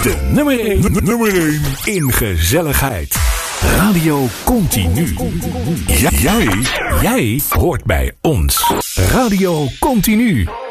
De nummer 1 in gezelligheid. Radio Continu. Jij hoort bij ons. Radio Continu.